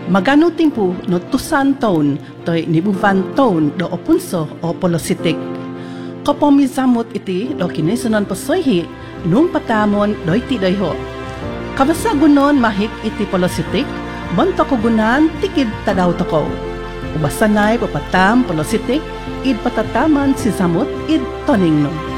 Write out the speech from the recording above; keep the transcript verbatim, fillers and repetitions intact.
Magano timpu no tusan taon toy nibuvan taon do opunso o polositik. Kapomizamot iti do kinisunon pasoyhi nung patamon do iti dayho. Kabasa gunon mahik iti polositik, banto ko gunan tikid tadaw toko. Ubasanay papatam polositik, id patataman si samot id toningno.